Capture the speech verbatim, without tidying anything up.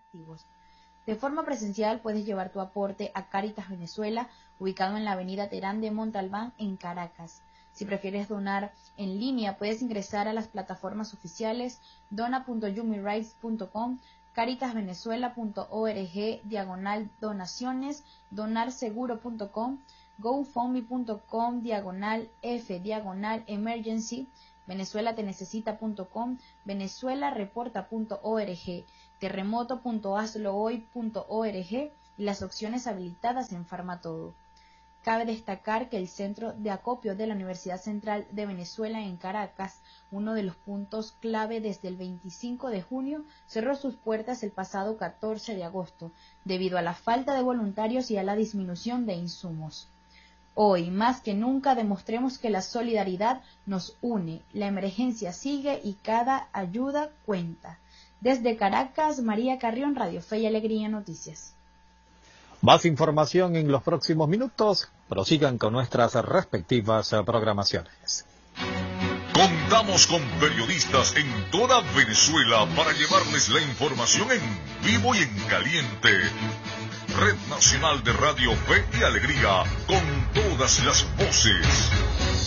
activos. De forma presencial puedes llevar tu aporte a Cáritas Venezuela, ubicado en la avenida Terán de Montalbán, en Caracas. Si prefieres donar en línea, puedes ingresar a las plataformas oficiales dona punto yumirights punto com, caritasvenezuela punto org, diagonal donaciones, donarseguro punto com, gofundme punto com, diagonal F, diagonal emergency, venezuelatenecesita punto com, venezuelareporta punto org, terremoto punto hazlo hoy punto org y las opciones habilitadas en Farmatodo. Cabe destacar que el Centro de Acopio de la Universidad Central de Venezuela en Caracas, uno de los puntos clave desde el veinticinco de junio, cerró sus puertas el pasado catorce de agosto, debido a la falta de voluntarios y a la disminución de insumos. Hoy, más que nunca, demostremos que la solidaridad nos une, la emergencia sigue y cada ayuda cuenta. Desde Caracas, María Carrión, Radio Fe y Alegría Noticias. Más información en los próximos minutos. Prosigan con nuestras respectivas programaciones. Contamos con periodistas en toda Venezuela para llevarles la información en vivo y en caliente. Red Nacional de Radio Fe y Alegría, con todas las voces.